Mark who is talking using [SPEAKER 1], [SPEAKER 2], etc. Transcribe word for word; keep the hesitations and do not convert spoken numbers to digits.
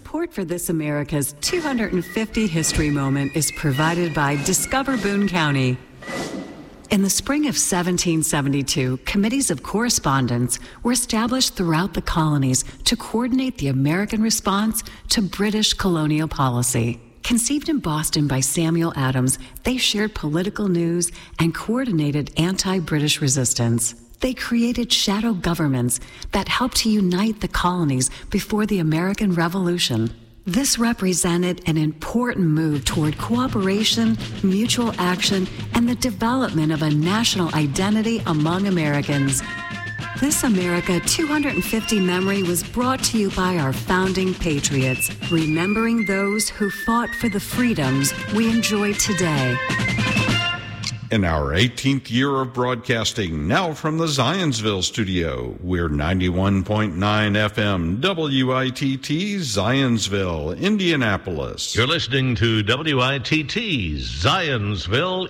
[SPEAKER 1] Support for This America's two hundred fifty History Moment is provided by Discover Boone County. In the spring of seventeen seventy-two, committees of correspondence were established throughout the colonies to coordinate the American response to British colonial policy. Conceived in Boston by Samuel Adams, they shared political news and coordinated anti-British resistance. They created shadow governments that helped to unite the colonies before the American Revolution. This represented an important move toward cooperation, mutual action, and the development of a national identity among Americans. This America two hundred fifty memory was brought to you by our founding patriots, remembering those who fought for the freedoms we enjoy today.
[SPEAKER 2] In our eighteenth year of broadcasting, now from the Zionsville studio, we're ninety-one point nine F M, W I T T, Zionsville, Indianapolis.
[SPEAKER 3] You're listening to W I T T, Zionsville,